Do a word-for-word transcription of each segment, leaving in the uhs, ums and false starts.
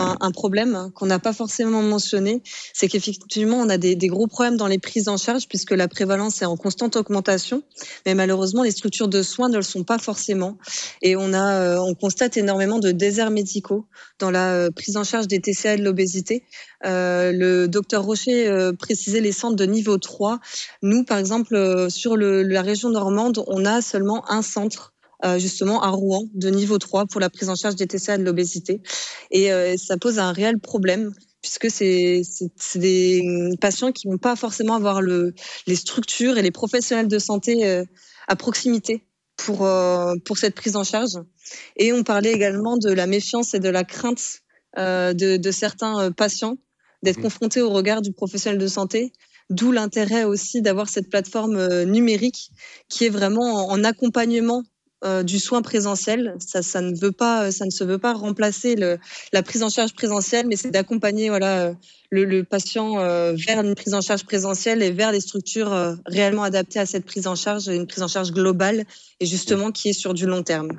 un, un problème qu'on n'a pas forcément mentionné, c'est qu'effectivement, on a des, des gros problèmes dans les prises en charge puisque la prévalence est en constante augmentation, mais malheureusement, les structures de soins ne le sont pas forcément. Et on a, on constate énormément de déserts médicaux dans la prise en charge des T C A et de l'obésité. Euh, le docteur Rocher euh, précisait les centres de niveau trois. Nous, par exemple, euh, sur le, la région normande, on a seulement un centre Euh, justement à Rouen de niveau trois pour la prise en charge des T C A et de l'obésité. Et euh, ça pose un réel problème puisque c'est, c'est, c'est des patients qui vont pas forcément avoir le, les structures et les professionnels de santé euh, à proximité pour, euh, pour cette prise en charge. Et on parlait également de la méfiance et de la crainte euh, de, de certains patients d'être confrontés au regard du professionnel de santé. D'où l'intérêt aussi d'avoir cette plateforme euh, numérique qui est vraiment en, en accompagnement Euh, du soin présentiel. Ça, ça ne veut pas, ça ne se veut pas remplacer le, la prise en charge présentielle, mais c'est d'accompagner voilà le, le patient euh, vers une prise en charge présentielle et vers les structures euh, réellement adaptées à cette prise en charge, une prise en charge globale et justement qui est sur du long terme.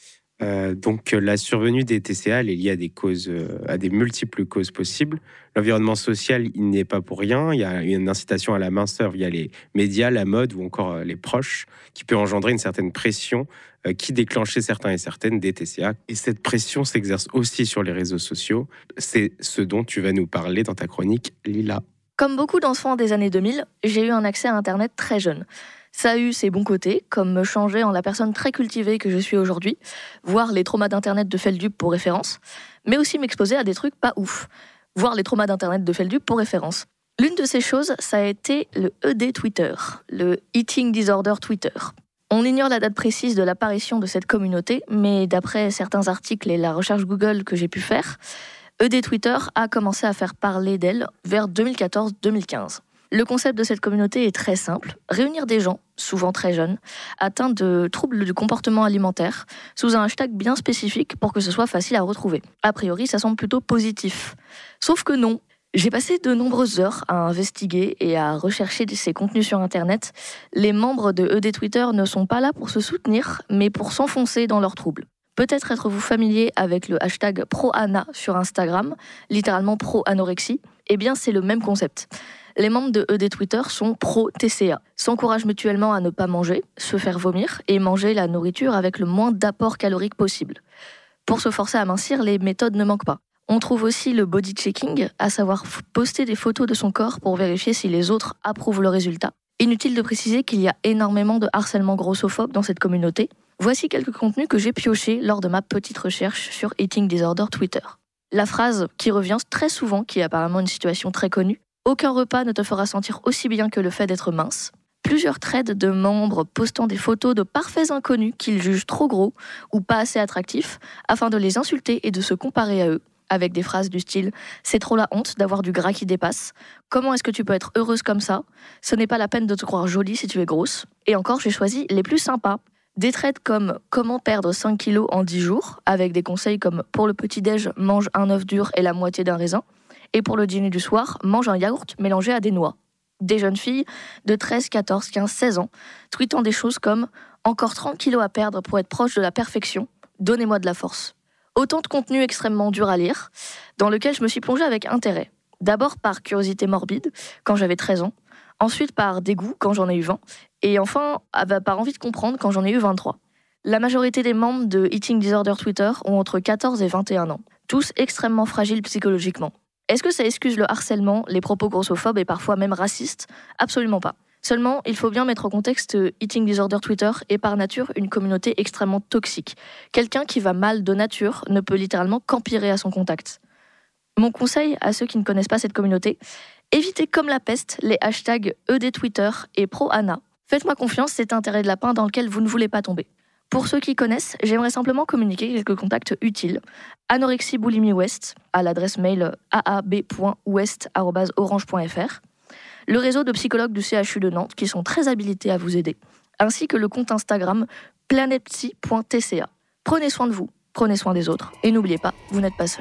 Euh, donc la survenue des T C A elle est liée à des causes, euh, à des multiples causes possibles. L'environnement social, il n'est pas pour rien. Il y a une incitation à la minceur via les médias, la mode ou encore euh, les proches, qui peut engendrer une certaine pression euh, qui déclenche chez certains et certaines des T C A. Et cette pression s'exerce aussi sur les réseaux sociaux. C'est ce dont tu vas nous parler dans ta chronique, Lila. Comme beaucoup d'enfants des années deux mille, j'ai eu un accès à Internet très jeune. Ça a eu ses bons côtés, comme me changer en la personne très cultivée que je suis aujourd'hui, voir les traumas d'Internet de Feldup pour référence, mais aussi m'exposer à des trucs pas ouf, voir les traumas d'Internet de Feldup pour référence. L'une de ces choses, ça a été le E D Twitter, le Eating Disorder Twitter. On ignore la date précise de l'apparition de cette communauté, mais d'après certains articles et la recherche Google que j'ai pu faire, E D Twitter a commencé à faire parler d'elle vers deux mille quatorze deux mille quinze. Le concept de cette communauté est très simple, réunir des gens, souvent très jeunes, atteints de troubles du comportement alimentaire, sous un hashtag bien spécifique pour que ce soit facile à retrouver. A priori, ça semble plutôt positif. Sauf que non. J'ai passé de nombreuses heures à investiguer et à rechercher ces contenus sur Internet. Les membres de E D Twitter ne sont pas là pour se soutenir, mais pour s'enfoncer dans leurs troubles. Peut-être êtes-vous familier avec le hashtag ProAna sur Instagram, littéralement pro-anorexie. Eh bien, c'est le même concept. Les membres de E D Twitter sont pro-T C A, s'encouragent mutuellement à ne pas manger, se faire vomir et manger la nourriture avec le moins d'apport calorique possible. Pour se forcer à mincir, les méthodes ne manquent pas. On trouve aussi le body checking, à savoir poster des photos de son corps pour vérifier si les autres approuvent le résultat. Inutile de préciser qu'il y a énormément de harcèlement grossophobe dans cette communauté. Voici quelques contenus que j'ai piochés lors de ma petite recherche sur Eating Disorder Twitter. La phrase qui revient très souvent, qui est apparemment une situation très connue, « Aucun repas ne te fera sentir aussi bien que le fait d'être mince ». Plusieurs threads de membres postant des photos de parfaits inconnus qu'ils jugent trop gros ou pas assez attractifs afin de les insulter et de se comparer à eux, avec des phrases du style « C'est trop la honte d'avoir du gras qui dépasse »,« Comment est-ce que tu peux être heureuse comme ça ? Ce n'est pas la peine de te croire jolie si tu es grosse ». Et encore, j'ai choisi les plus sympas. Des threads comme « Comment perdre cinq kilos en dix jours ?» avec des conseils comme « Pour le petit-déj, mange un œuf dur et la moitié d'un raisin » et pour le dîner du soir, mange un yaourt mélangé à des noix. Des jeunes filles de treize, quatorze, quinze, seize ans tweetant des choses comme « Encore trente kilos à perdre pour être proche de la perfection, donnez-moi de la force ». Autant de contenu extrêmement dur à lire, dans lequel je me suis plongée avec intérêt. D'abord par curiosité morbide, quand j'avais treize ans, ensuite par dégoût, quand j'en ai eu vingt, et enfin par envie de comprendre, quand j'en ai eu vingt-trois. La majorité des membres de Eating Disorder Twitter ont entre quatorze et vingt et un ans, tous extrêmement fragiles psychologiquement. Est-ce que ça excuse le harcèlement, les propos grossophobes et parfois même racistes ? Absolument pas. Seulement, il faut bien mettre au contexte Eating Disorder Twitter est par nature une communauté extrêmement toxique. Quelqu'un qui va mal de nature ne peut littéralement qu'empirer à son contact. Mon conseil à ceux qui ne connaissent pas cette communauté, évitez comme la peste les hashtags E D Twitter et ProAna. Faites-moi confiance, c'est un terrain de lapin dans lequel vous ne voulez pas tomber. Pour ceux qui connaissent, j'aimerais simplement communiquer quelques contacts utiles. Anorexie Boulimie Ouest, à l'adresse mail a a b point ouest arobase orange point f r. Le réseau de psychologues du C H U de Nantes qui sont très habilités à vous aider, ainsi que le compte Instagram planetpsy point t c a. Prenez soin de vous, prenez soin des autres, et n'oubliez pas, vous n'êtes pas seul.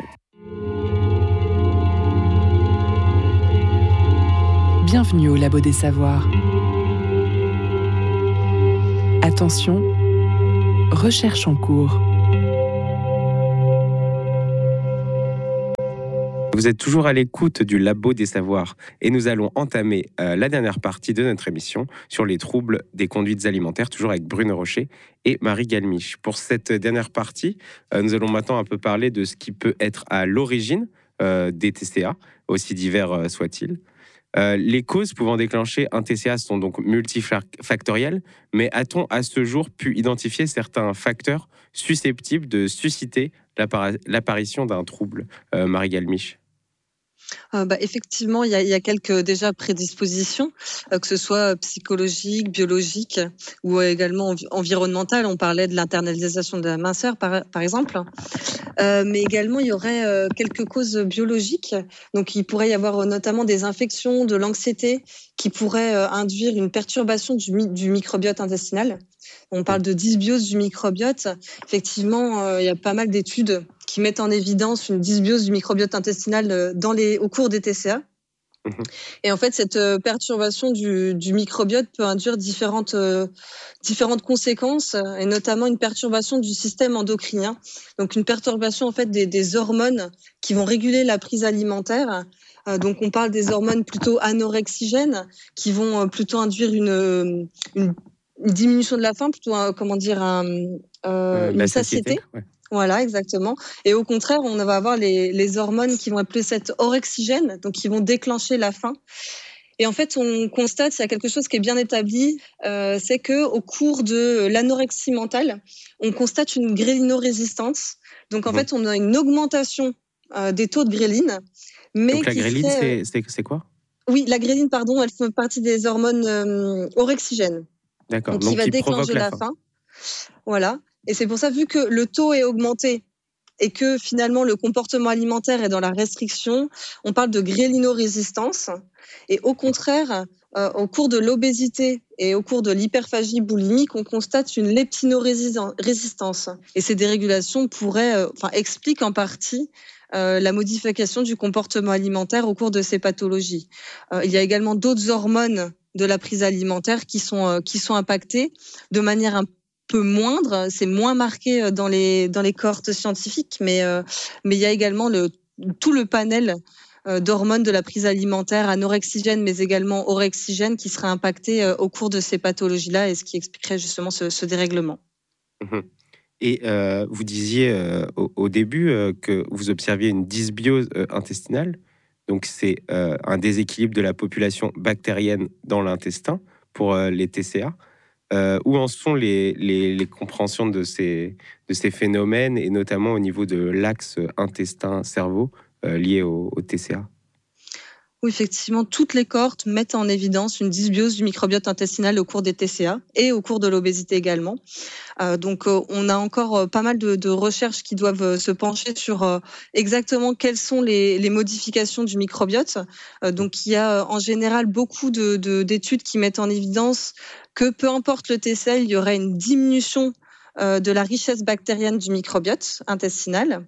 Bienvenue au Labo des Savoirs. Attention, recherche en cours. Vous êtes toujours à l'écoute du Labo des Savoirs et nous allons entamer euh, la dernière partie de notre émission sur les troubles des conduites alimentaires, toujours avec Bruno Rocher et Marie Galmiche. Pour cette dernière partie, euh, nous allons maintenant un peu parler de ce qui peut être à l'origine euh, des T C A, aussi divers euh, soient-ils. Euh, les causes pouvant déclencher un T C A sont donc multifactorielles, mais a-t-on à ce jour pu identifier certains facteurs susceptibles de susciter l'appara- l'apparition d'un trouble, euh, Marie Galmiche? Euh, bah, effectivement, il y a, il y a quelques déjà prédispositions, euh, que ce soit psychologiques, biologiques ou également envi- environnementales. On parlait de l'internalisation de la minceur, par, par exemple. Euh, mais également, il y aurait euh, quelques causes biologiques. Donc, il pourrait y avoir euh, notamment des infections, de l'anxiété qui pourraient euh, induire une perturbation du, mi- du microbiote intestinal. On parle de dysbiose du microbiote. Effectivement, euh, il y a pas mal d'études qui mettent en évidence une dysbiose du microbiote intestinal dans les, au cours des T C A. Mmh. Et en fait, cette euh, perturbation du, du microbiote peut induire différentes, euh, différentes conséquences, et notamment une perturbation du système endocrinien. Donc, une perturbation en fait des, des hormones qui vont réguler la prise alimentaire. Euh, donc, on parle des hormones plutôt anorexigènes qui vont euh, plutôt induire une, une, une diminution de la faim, plutôt un, comment dire, un, euh, euh, une satiété. satiété. Ouais. Voilà, exactement. Et au contraire, on va avoir les, les hormones qui vont être plus cette orexigène, donc qui vont déclencher la faim. Et en fait, on constate, il y a quelque chose qui est bien établi, euh, c'est que au cours de l'anorexie mentale, on constate une grélinorésistance. Donc en mmh. fait, on a une augmentation euh, des taux de gréline. Mais donc la gréline, serait... c'est, c'est, c'est quoi ? Oui, la gréline, pardon, elle fait partie des hormones euh, orexigènes. D'accord. Donc, donc qui va déclencher la, la faim. faim. Voilà. Et c'est pour ça, vu que le taux est augmenté et que finalement le comportement alimentaire est dans la restriction, on parle de grélinorésistance. Et au contraire, euh, au cours de l'obésité et au cours de l'hyperphagie boulimique, on constate une leptinorésistance. Et ces dérégulations pourraient, euh, enfin, expliquent en partie euh, la modification du comportement alimentaire au cours de ces pathologies. Euh, il y a également d'autres hormones de la prise alimentaire qui sont, euh, qui sont impactées de manière un peu moindre, c'est moins marqué dans les dans les cohortes scientifiques, mais euh, mais il y a également le tout le panel euh, d'hormones de la prise alimentaire anorexigène, mais également orexigène, qui seraient impactés euh, au cours de ces pathologies-là, et ce qui expliquerait justement ce, ce dérèglement. Mmh. Et euh, vous disiez euh, au, au début euh, que vous observiez une dysbiose euh, intestinale, donc c'est euh, un déséquilibre de la population bactérienne dans l'intestin pour euh, les T C A. Euh, où en sont les, les, les compréhensions de ces, de ces phénomènes, et notamment au niveau de l'axe intestin-cerveau euh, lié au, au T C A? Oui, effectivement, toutes les cohortes mettent en évidence une dysbiose du microbiote intestinal au cours des T C A et au cours de l'obésité également. Euh, donc, euh, on a encore euh, pas mal de, de recherches qui doivent euh, se pencher sur euh, exactement quelles sont les, les modifications du microbiote. Euh, donc, il y a euh, en général beaucoup de, de, d'études qui mettent en évidence que peu importe le T C A, il y aurait une diminution euh, de la richesse bactérienne du microbiote intestinal.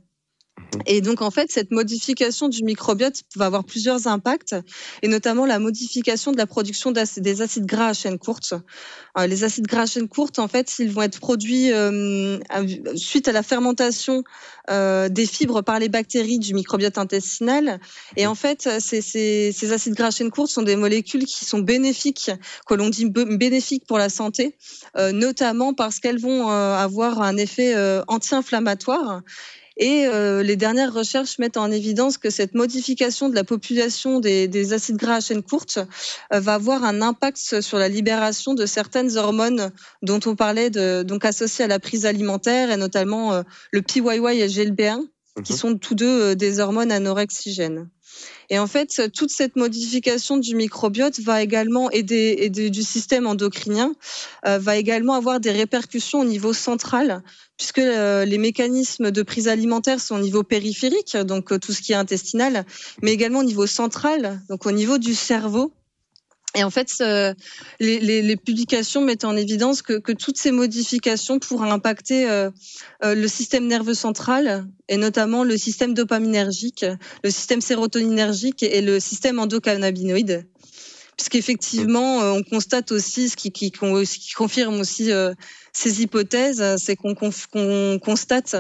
Et donc, en fait, cette modification du microbiote va avoir plusieurs impacts, et notamment la modification de la production des acides gras à chaîne courte. Euh, les acides gras à chaîne courte, en fait, ils vont être produits euh, suite à la fermentation euh, des fibres par les bactéries du microbiote intestinal. Et en fait, ces, ces, ces acides gras à chaîne courte sont des molécules qui sont bénéfiques, que l'on dit bénéfiques pour la santé, euh, notamment parce qu'elles vont euh, avoir un effet euh, anti-inflammatoire. Et euh, les dernières recherches mettent en évidence que cette modification de la population des, des acides gras à chaîne courte euh, va avoir un impact sur la libération de certaines hormones dont on parlait, de, donc associées à la prise alimentaire, et notamment euh, le P Y Y et le G L B un, mmh. qui sont tous deux euh, des hormones anorexigènes. Et en fait, toute cette modification du microbiote va également aider, aider du système endocrinien, euh, va également avoir des répercussions au niveau central, puisque euh, les mécanismes de prise alimentaire sont au niveau périphérique, donc euh, tout ce qui est intestinal, mais également au niveau central, donc au niveau du cerveau. Et en fait, euh, les, les, les publications mettent en évidence que, que toutes ces modifications pourraient impacter euh, euh, le système nerveux central, et notamment le système dopaminergique, le système sérotoninergique et le système endocannabinoïde. Puisqu'effectivement, euh, on constate aussi, ce qui, qui, qui confirme aussi euh, ces hypothèses, c'est qu'on, qu'on constate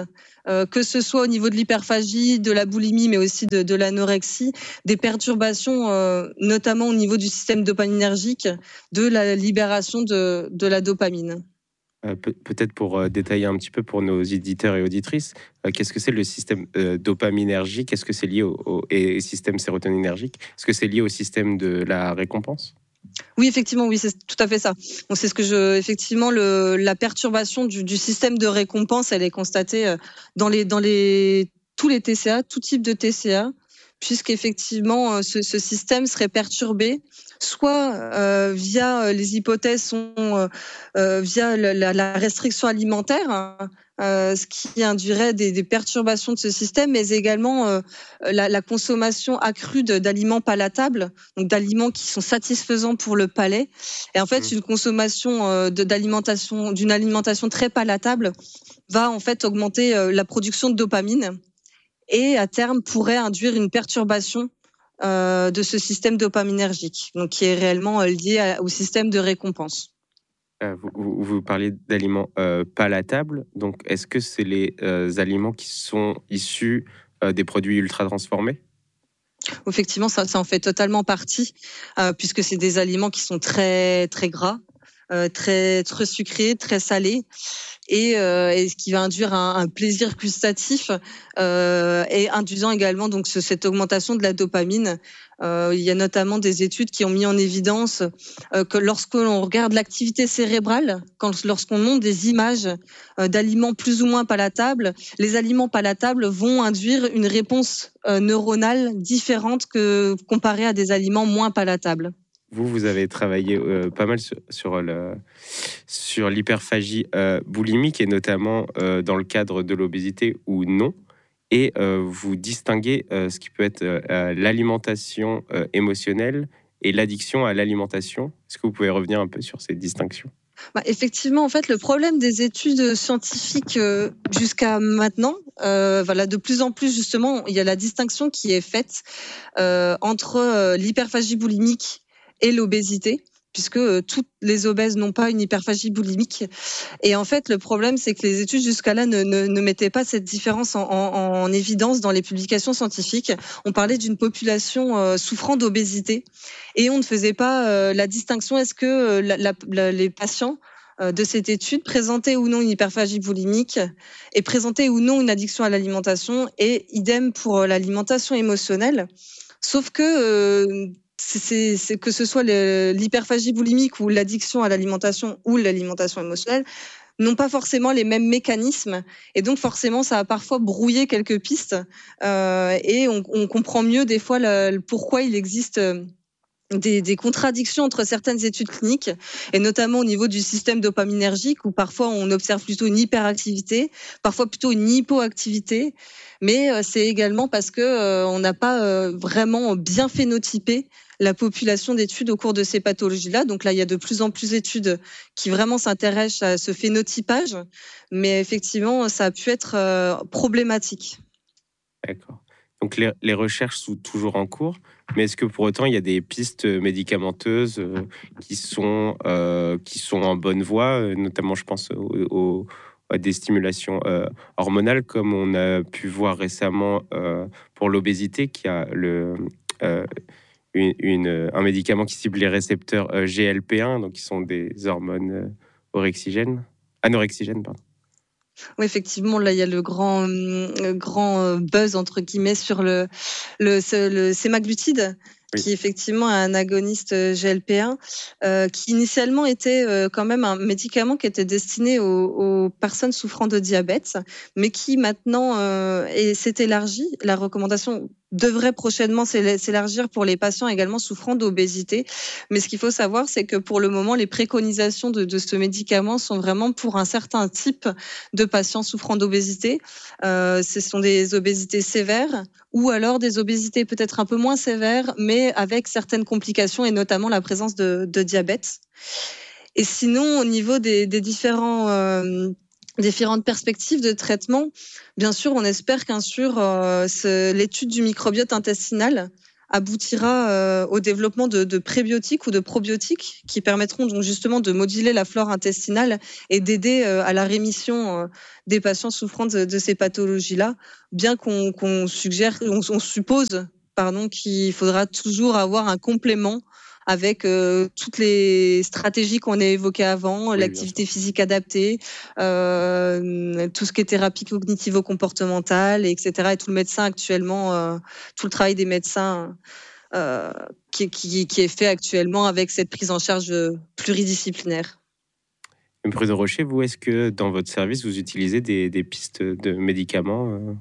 euh, que ce soit au niveau de l'hyperphagie, de la boulimie, mais aussi de, de l'anorexie, des perturbations, euh, notamment au niveau du système dopaminergique, de la libération de, de la dopamine. Euh, peut- peut-être pour euh, détailler un petit peu pour nos éditeurs et auditrices, euh, qu'est-ce que c'est le système euh, dopaminergique? Est-ce que c'est lié au, au et système sérotoninergique? Est-ce que c'est lié au système de la récompense? Oui, effectivement, oui, c'est tout à fait ça. Donc, c'est ce que je, effectivement, le, la perturbation du, du système de récompense, elle est constatée euh, dans les, dans les, tous les T C A, tout type de T C A, puisqu'effectivement, euh, ce, ce système serait perturbé, soit euh, via les hypothèses sont euh, euh, via la, la restriction alimentaire, hein, euh, ce qui induirait des, des perturbations de ce système, mais également euh, la, la consommation accrue de, d'aliments palatables, donc d'aliments qui sont satisfaisants pour le palais. Et en fait, mmh. une consommation euh, de, d'alimentation, d'une alimentation très palatable va en fait augmenter euh, la production de dopamine et à terme pourrait induire une perturbation euh, de ce système dopaminergique, donc qui est réellement euh, lié à, au système de récompense. Euh, vous, vous, vous parlez d'aliments euh, palatables, donc est-ce que c'est les euh, aliments qui sont issus euh, des produits ultra transformés? Effectivement, ça, ça en fait totalement partie, euh, puisque c'est des aliments qui sont très très gras, euh, très très sucrés, très salés, et, euh, et ce qui va induire un, un plaisir gustatif euh, et induisant également donc ce, cette augmentation de la dopamine. Euh, il y a notamment des études qui ont mis en évidence euh, que lorsque l'on regarde l'activité cérébrale, quand, lorsqu'on montre des images euh, d'aliments plus ou moins palatables, les aliments palatables vont induire une réponse euh, neuronale différente que comparée à des aliments moins palatables. Vous, vous avez travaillé euh, pas mal sur, sur, le, sur l'hyperphagie euh, boulimique et notamment euh, dans le cadre de l'obésité ou non. Et euh, vous distinguez euh, ce qui peut être euh, l'alimentation euh, émotionnelle et l'addiction à l'alimentation. Est-ce que vous pouvez revenir un peu sur ces distinctions? Bah, effectivement, en fait, le problème des études scientifiques euh, jusqu'à maintenant, euh, voilà, de plus en plus justement, il y a la distinction qui est faite euh, entre euh, l'hyperphagie boulimique et l'obésité, puisque euh, toutes les obèses n'ont pas une hyperphagie boulimique. Et en fait, le problème, c'est que les études jusqu'à là ne, ne, ne mettaient pas cette différence en, en, en évidence dans les publications scientifiques. On parlait d'une population euh, souffrant d'obésité et on ne faisait pas euh, la distinction. Est-ce que euh, la, la, la, les patients euh, de cette étude présentaient ou non une hyperphagie boulimique et présentaient ou non une addiction à l'alimentation, et idem pour l'alimentation émotionnelle. Sauf que euh, C'est, c'est que ce soit le, l'hyperphagie boulimique ou l'addiction à l'alimentation ou l'alimentation émotionnelle n'ont pas forcément les mêmes mécanismes, et donc forcément ça a parfois brouillé quelques pistes euh, et on, on comprend mieux des fois le, le pourquoi il existe des, des contradictions entre certaines études cliniques, et notamment au niveau du système dopaminergique où parfois on observe plutôt une hyperactivité, parfois plutôt une hypoactivité, mais euh, c'est également parce que euh, on n'a pas euh, vraiment bien phénotypé la population d'études au cours de ces pathologies-là. Donc là, il y a de plus en plus d'études qui vraiment s'intéressent à ce phénotypage, mais effectivement, ça a pu être euh, problématique. D'accord. Donc les, les recherches sont toujours en cours, mais est-ce que pour autant il y a des pistes médicamenteuses euh, qui sont euh, qui sont en bonne voie, euh, notamment je pense au, au, à des stimulations euh, hormonales, comme on a pu voir récemment euh, pour l'obésité, qui a le euh, Une, une, un médicament qui cible les récepteurs euh, G L P un, donc qui sont des hormones euh, orexigènes, anorexigènes, pardon. Oui, effectivement, là, il y a le grand, euh, grand buzz, entre guillemets, sur le, le, le sémaglutide, oui, qui effectivement est un agoniste G L P un, euh, qui initialement était euh, quand même un médicament qui était destiné aux, aux personnes souffrant de diabète, mais qui maintenant euh, est, s'est élargi. La recommandation devrait prochainement s'élargir pour les patients également souffrant d'obésité. Mais ce qu'il faut savoir, c'est que pour le moment, les préconisations de, de ce médicament sont vraiment pour un certain type de patients souffrant d'obésité. Euh, ce sont des obésités sévères ou alors des obésités peut-être un peu moins sévères, mais avec certaines complications et notamment la présence de, de diabète. Et sinon, au niveau des, des différents... Euh, différentes perspectives de traitement, bien sûr, on espère qu'un jour, euh, ce, l'étude du microbiote intestinal aboutira euh, au développement de, de prébiotiques ou de probiotiques qui permettront donc justement de moduler la flore intestinale et d'aider euh, à la rémission euh, des patients souffrant de, de ces pathologies-là, bien qu'on, qu'on suggère, on, on suppose, pardon, qu'il faudra toujours avoir un complément avec euh, toutes les stratégies qu'on a évoquées avant, oui, l'activité physique adaptée, euh, tout ce qui est thérapie cognitivo-comportementale, et cetera. Et tout le médecin actuellement, euh, tout le travail des médecins euh, qui, qui, qui est fait actuellement avec cette prise en charge pluridisciplinaire. Bruno Rocher, vous, est-ce que dans votre service, vous utilisez des, des pistes de médicaments euh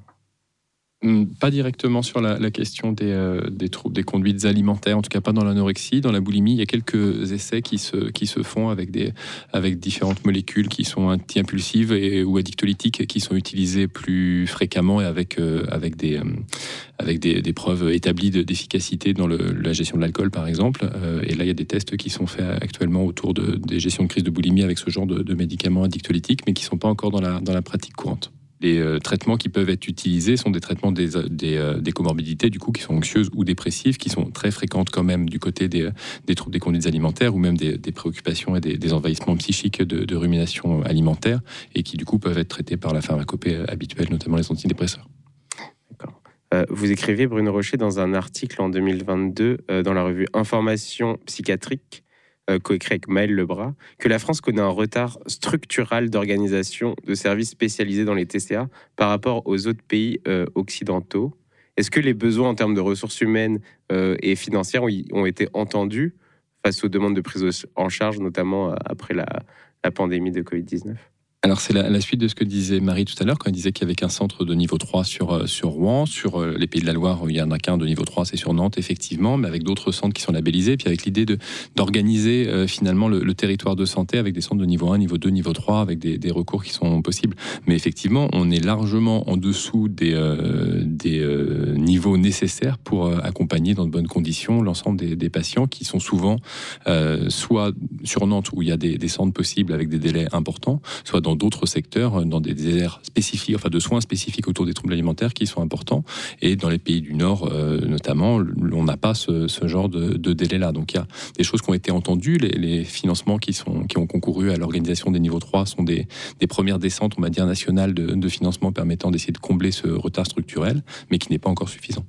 Pas directement sur la, la question des, euh, des troubles des conduites alimentaires, en tout cas pas dans l'anorexie. Dans la boulimie, il y a quelques essais qui se, qui se font avec, des, avec différentes molécules qui sont anti-impulsives et, ou addictolytiques qui sont utilisées plus fréquemment et avec, euh, avec, des, euh, avec des, des preuves établies de, d'efficacité dans le, la gestion de l'alcool, par exemple. Euh, et là, il y a des tests qui sont faits actuellement autour de, des gestions de crise de boulimie avec ce genre de, de médicaments addictolytiques, mais qui ne sont pas encore dans la, dans la pratique courante. Les euh, traitements qui peuvent être utilisés sont des traitements des, des, euh, des comorbidités du coup, qui sont anxieuses ou dépressives, qui sont très fréquentes quand même du côté des, des troubles des conduites alimentaires ou même des, des préoccupations et des, des envahissements psychiques de, de rumination alimentaire et qui du coup peuvent être traités par la pharmacopée habituelle, notamment les antidépresseurs. D'accord. Euh, vous écrivez, Bruno Rocher, dans un article en deux mille vingt-deux euh, dans la revue Information psychiatrique, coécrit avec Maël Lebras, que la France connaît un retard structural d'organisation de services spécialisés dans les T C A par rapport aux autres pays euh, occidentaux. Est-ce que les besoins en termes de ressources humaines euh, et financières ont, ont été entendus face aux demandes de prise en charge, notamment après la, la pandémie de covid dix-neuf ? Alors, c'est la, la suite de ce que disait Marie tout à l'heure, quand elle disait qu'il y avait qu'un centre de niveau trois sur, sur Rouen. Sur les Pays de la Loire, il n'y en a qu'un de niveau trois, c'est sur Nantes, effectivement, mais avec d'autres centres qui sont labellisés, puis avec l'idée de, d'organiser euh, finalement le, le territoire de santé avec des centres de niveau un, niveau deux, niveau trois, avec des, des recours qui sont possibles. Mais effectivement, on est largement en dessous des, euh, des euh, niveaux nécessaires pour euh, accompagner dans de bonnes conditions l'ensemble des, des patients qui sont souvent euh, soit sur Nantes, où il y a des, des centres possibles avec des délais importants, soit dans dans d'autres secteurs, dans des déserts spécifiques, enfin de soins spécifiques autour des troubles alimentaires qui sont importants. Et dans les pays du Nord, euh, notamment, on n'a pas ce, ce genre de, de délai-là. Donc il y a des choses qui ont été entendues. Les, les financements qui, sont, qui ont concouru à l'organisation des niveaux trois sont des, des premières descentes, on va dire, nationales de, de financement permettant d'essayer de combler ce retard structurel, mais qui n'est pas encore suffisant.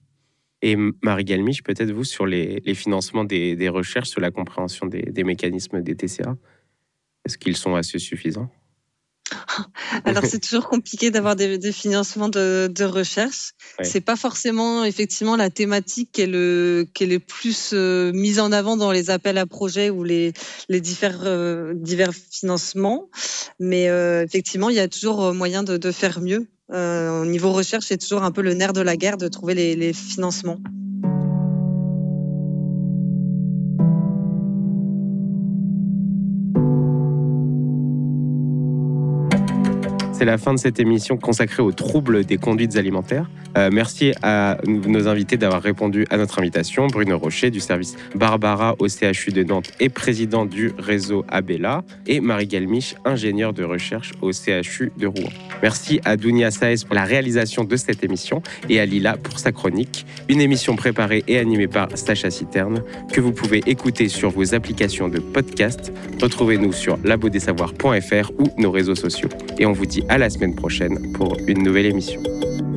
Et Marie Galmiche, peut-être vous, sur les, les financements des, des recherches, sur la compréhension des, des mécanismes des T C A, est-ce qu'ils sont assez suffisants ? Alors c'est toujours compliqué d'avoir des, des financements de, de recherche. Ouais. C'est pas forcément effectivement la thématique qui est le qui est le plus euh, mise en avant dans les appels à projets ou les les divers euh, divers financements. Mais euh, effectivement, il y a toujours moyen de, de faire mieux. Euh, au niveau recherche, c'est toujours un peu le nerf de la guerre de trouver les, les financements. C'est la fin de cette émission consacrée aux troubles des conduites alimentaires. Euh, merci à nos invités d'avoir répondu à notre invitation. Bruno Rocher du service Barbara au C H U de Nantes et président du réseau Abella, et Marie Galmiche, ingénieure de recherche au C H U de Rouen. Merci à Dounia Saez pour la réalisation de cette émission et à Lila pour sa chronique. Une émission préparée et animée par Sacha Citerne que vous pouvez écouter sur vos applications de podcast. Retrouvez-nous sur labo des savoirs point f r ou nos réseaux sociaux. Et on vous dit à la semaine prochaine pour une nouvelle émission.